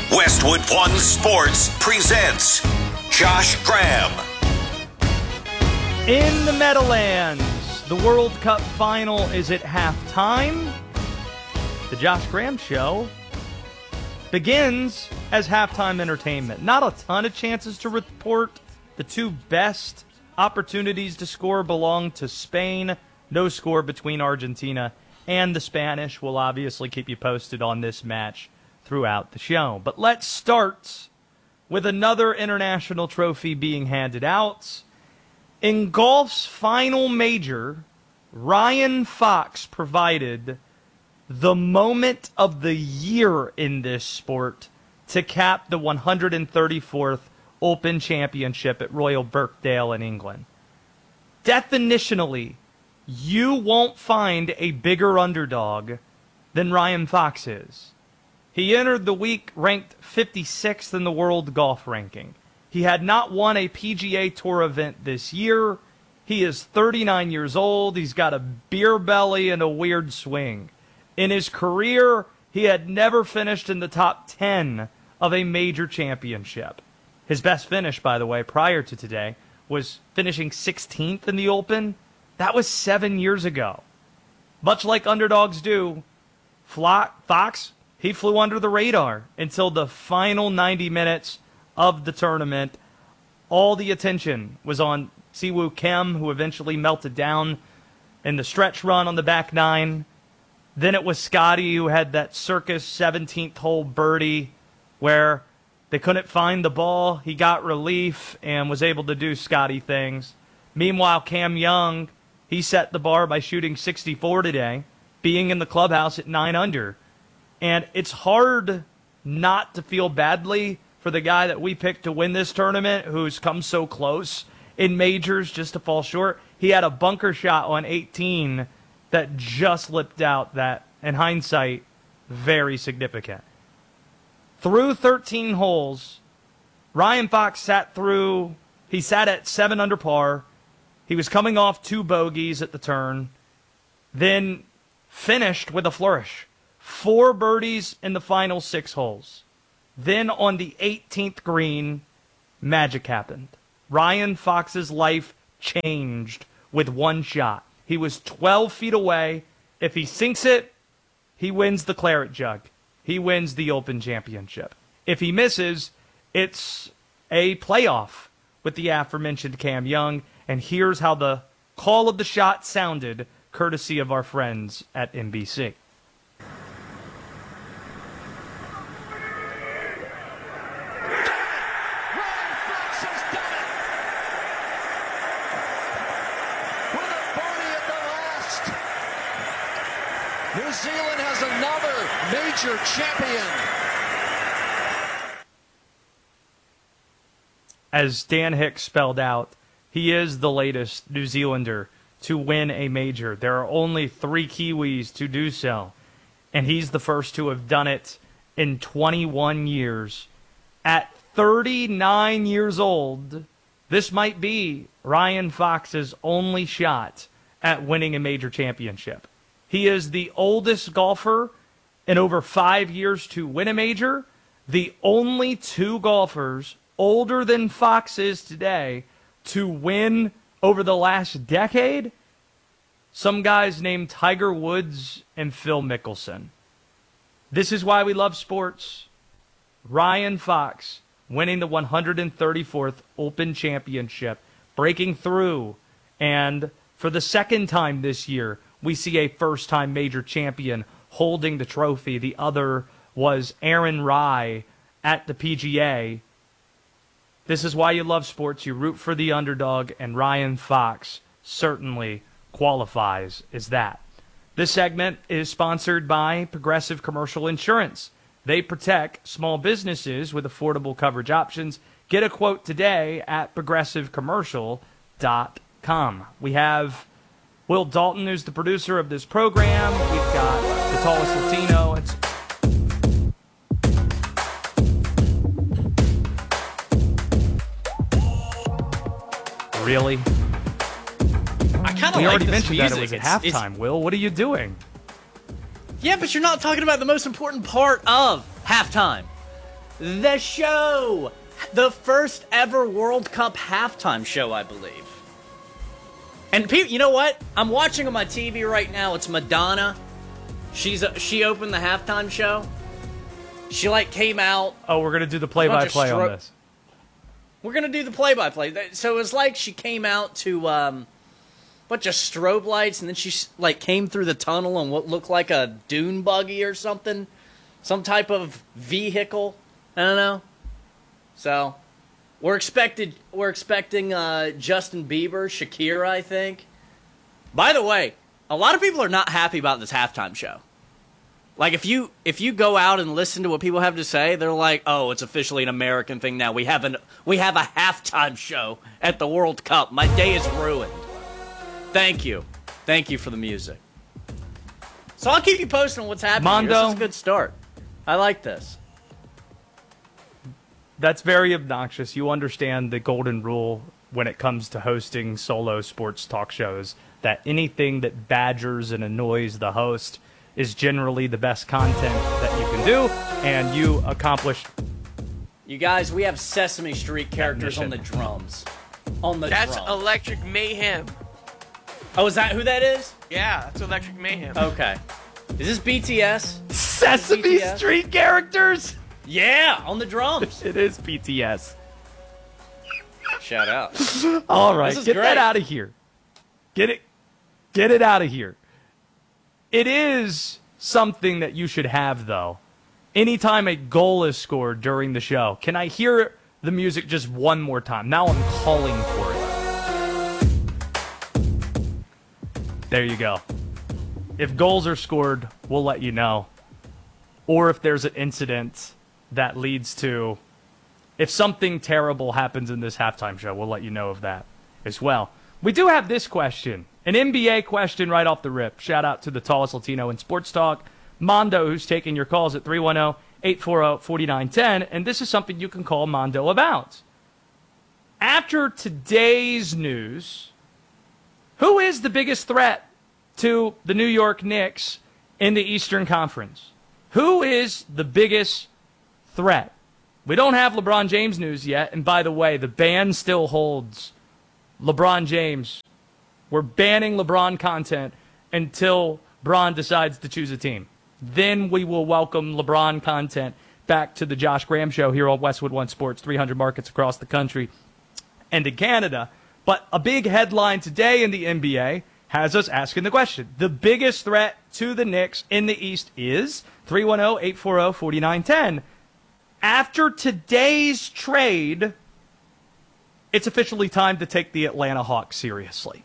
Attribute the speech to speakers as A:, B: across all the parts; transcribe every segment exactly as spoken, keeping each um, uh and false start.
A: Westwood One Sports presents Josh Graham.
B: In the Meadowlands, the World Cup final is at halftime. The Josh Graham Show begins as halftime entertainment. Not a ton of chances to report. The two best opportunities to score belong to Spain. No score between Argentina and the Spanish. We'll obviously keep you posted on this match throughout the show. But let's start with another international trophy being handed out. In golf's final major, Ryan Fox provided the moment of the year in this sport to cap the one hundred thirty-fourth Open Championship at Royal Birkdale in England. Definitionally, you won't find a bigger underdog than Ryan Fox is. He entered the week ranked fifty-sixth in the world golf ranking. He had not won a P G A Tour event this year. He is thirty-nine years old. He's got a beer belly and a weird swing. In his career, he had never finished in the top ten of a major championship. His best finish, by the way, prior to today, was finishing sixteenth in the Open. That was seven years ago. Much like underdogs do, Fox, he flew under the radar until the final ninety minutes of the tournament. All the attention was on Siwoo Kim, who eventually melted down in the stretch run on the back nine. Then it was Scotty, who had that circus seventeenth hole birdie where they couldn't find the ball. He got relief and was able to do Scotty things. Meanwhile, Cam Young, he set the bar by shooting sixty-four today, being in the clubhouse at nine under. And it's hard not to feel badly for the guy that we picked to win this tournament, who's come so close in majors just to fall short. He had a bunker shot on eighteen that just slipped out, that, in hindsight, very significant. Through thirteen holes, Ryan Fox sat through, he sat at seven under par. He was coming off two bogeys at the turn, then finished with a flourish. Four birdies in the final six holes. Then on the eighteenth green, magic happened. Ryan Fox's life changed with one shot. He was twelve feet away. If he sinks it, he wins the Claret Jug. He wins the Open Championship. If he misses, it's a playoff with the aforementioned Cam Young. And here's how the call of the shot sounded, courtesy of our friends at N B C.
C: New Zealand has another major champion.
B: As Dan Hicks spelled out, he is the latest New Zealander to win a major. There are only three Kiwis to do so, and he's the first to have done it in twenty-one years. At thirty-nine years old, this might be Ryan Fox's only shot at winning a major championship. He is the oldest golfer in over five years to win a major. The only two golfers older than Fox is today to win over the last decade. Some guys named Tiger Woods and Phil Mickelson. This is why we love sports. Ryan Fox winning the one hundred thirty-fourth Open Championship, breaking through, and for the second time this year, we see a first-time major champion holding the trophy. The other was Aaron Rai at the P G A. This is why you love sports. You root for the underdog, and Ryan Fox certainly qualifies as that. This segment is sponsored by Progressive Commercial Insurance. They protect small businesses with affordable coverage options. Get a quote today at progressive commercial dot com. We have Will Dalton, who's the producer of this program. We've got the tallest Latino. It's really?
D: I kind of
B: We
D: like
B: already
D: this
B: mentioned
D: music.
B: that it was at
D: It's- it's-
B: halftime, Will. What are you doing?
D: Yeah, but you're not talking about the most important part of halftime.
E: the show. The first ever World Cup halftime show, I believe. And people, you know what? I'm watching on my T V right now. It's Madonna. She's a, she opened the halftime show. She like came out.
B: Oh, we're gonna do the play-by-play
E: stro-
B: on this.
E: We're gonna do the play-by-play. So it was like she came out to um, bunch of strobe lights, and then she like came through the tunnel on what looked like a dune buggy or something, some type of vehicle. I don't know. So. We're expected. We're expecting uh, Justin Bieber, Shakira, I think. By the way, a lot of people are not happy about this halftime show. Like if you if you go out and listen to what people have to say, they're like, "Oh, it's officially an American thing now. We have an we have a halftime show at the World Cup. My day is ruined." Thank you, thank you for the music. So I'll keep you posted on what's happening.
B: Mondo,
E: here. This is a good start. I like this.
B: That's very obnoxious. You understand the golden rule when it comes to hosting solo sports talk shows, that anything that badgers and annoys the host is generally the best content that you can do, and you accomplish.
E: You guys, we have Sesame Street characters on the drums. On the
F: That's
E: drums.
F: Electric Mayhem.
E: Oh, is that who that is?
F: Yeah, that's Electric Mayhem.
E: Okay. Is this B T S?
B: Sesame
E: B T S?
B: Street characters?
E: Yeah, on the drums.
B: It is B T S.
E: Shout out.
B: All right,
E: This is
B: get
E: great.
B: that out of here. Get it, get it out of here. It is something that you should have, though. Anytime a goal is scored during the show, can I hear the music just one more time? Now I'm calling for it. There you go. If goals are scored, we'll let you know. Or if there's an incident that leads to, if something terrible happens in this halftime show, we'll let you know of that as well. We do have this question, an N B A question right off the rip. Shout out to the tallest Latino in sports talk, Mondo, who's taking your calls at three one zero, eight four zero, four nine one zero, and this is something you can call Mondo about. After today's news, who is the biggest threat to the New York Knicks in the Eastern Conference? Who is the biggest threat? We don't have LeBron James news yet, and by the way, the ban still holds LeBron James. We're banning LeBron content until Bron decides to choose a team. Then we will welcome LeBron content back to the Josh Graham Show here on Westwood One Sports, three hundred markets across the country and in Canada. But a big headline today in the N B A has us asking the question. The biggest threat to the Knicks in the East is three one zero, eight four zero, four nine one zero. After today's trade, it's officially time to take the Atlanta Hawks seriously.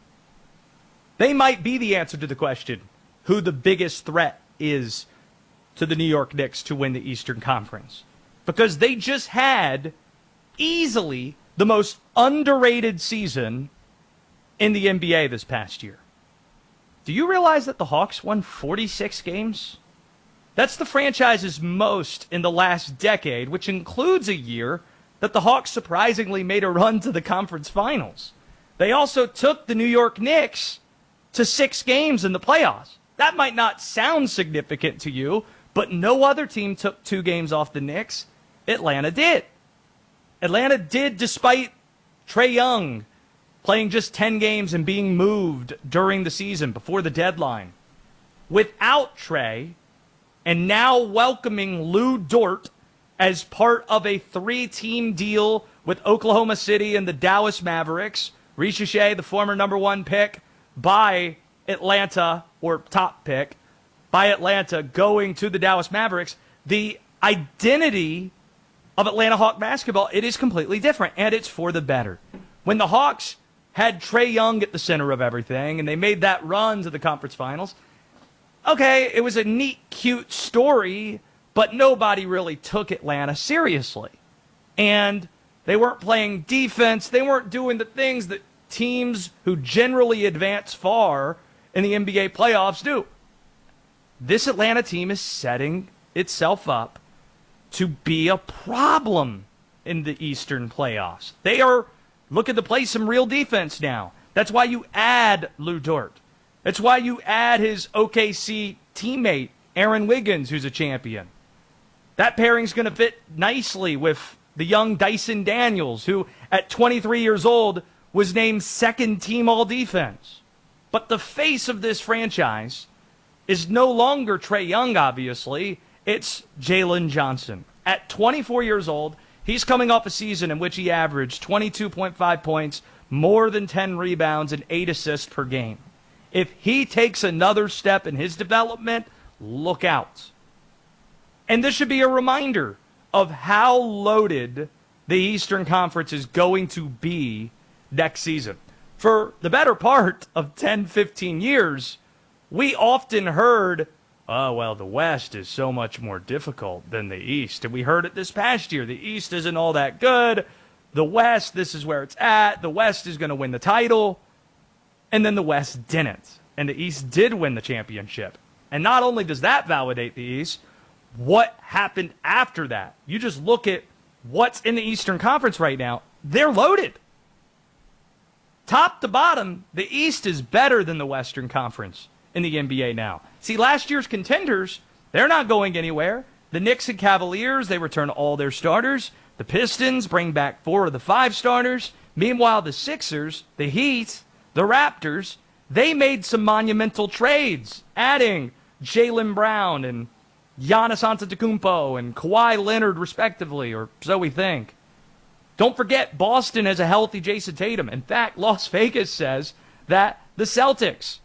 B: They might be the answer to the question, who the biggest threat is to the New York Knicks to win the Eastern Conference. Because they just had easily the most underrated season in the N B A this past year. Do you realize that the Hawks won forty-six games? That's the franchise's most in the last decade, which includes a year that the Hawks surprisingly made a run to the conference finals. They also took the New York Knicks to six games in the playoffs. That might not sound significant to you, but no other team took two games off the Knicks. Atlanta did. Atlanta did despite Trae Young playing just ten games and being moved during the season before the deadline. Without Trae, and now welcoming Lou Dort as part of a three-team deal with Oklahoma City and the Dallas Mavericks. Ricochet, the former number one pick by Atlanta, or top pick by Atlanta, going to the Dallas Mavericks. The identity of Atlanta Hawk basketball, it is completely different, and it's for the better. When the Hawks had Trae Young at the center of everything, and they made that run to the conference finals, okay, it was a neat, cute story, but nobody really took Atlanta seriously. And they weren't playing defense. They weren't doing the things that teams who generally advance far in the N B A playoffs do. This Atlanta team is setting itself up to be a problem in the Eastern playoffs. They are looking to play some real defense now. That's why you add Lou Dort. That's why you add his O K C teammate, Aaron Wiggins, who's a champion. That pairing's going to fit nicely with the young Dyson Daniels, who at twenty-three years old was named second team all-defense. But the face of this franchise is no longer Trae Young, obviously. It's Jalen Johnson. At twenty-four years old, he's coming off a season in which he averaged twenty-two point five points, more than ten rebounds, and eight assists per game. If he takes another step in his development, look out. And this should be a reminder of how loaded the Eastern Conference is going to be next season. For the better part of ten, fifteen years, we often heard, oh, well, the West is so much more difficult than the East. And we heard it this past year. The East isn't all that good. The West, this is where it's at. The West is going to win the title. And then the West didn't. And the East did win the championship. And not only does that validate the East, what happened after that? You just look at what's in the Eastern Conference right now. They're loaded. Top to bottom, the East is better than the Western Conference in the N B A now. See, last year's contenders, they're not going anywhere. The Knicks and Cavaliers, they return all their starters. The Pistons bring back four of the five starters. Meanwhile, the Sixers, the Heat, the Raptors, they made some monumental trades, adding Jaylen Brown and Giannis Antetokounmpo and Kawhi Leonard, respectively, or so we think. Don't forget, Boston has a healthy Jason Tatum. In fact, Las Vegas says that the Celtics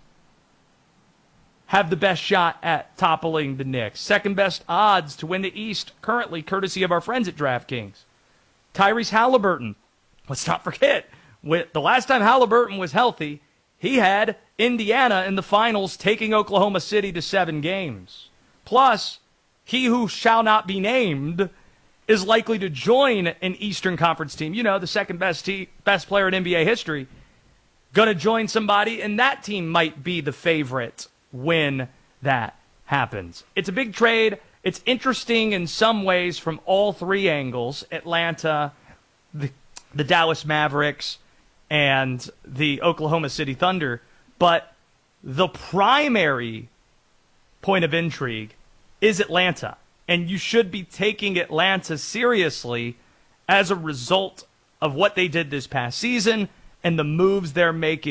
B: have the best shot at toppling the Knicks. Second best odds to win the East currently, courtesy of our friends at DraftKings. Tyrese Halliburton, let's not forget, with the last time Halliburton was healthy, he had Indiana in the finals taking Oklahoma City to seven games. Plus, he who shall not be named is likely to join an Eastern Conference team. You know, the second best te- best player in N B A history. Going to join somebody, and that team might be the favorite when that happens. It's a big trade. It's interesting in some ways from all three angles. Atlanta, the, the Dallas Mavericks, and the Oklahoma City Thunder. But the primary point of intrigue is Atlanta. And you should be taking Atlanta seriously as a result of what they did this past season and the moves they're making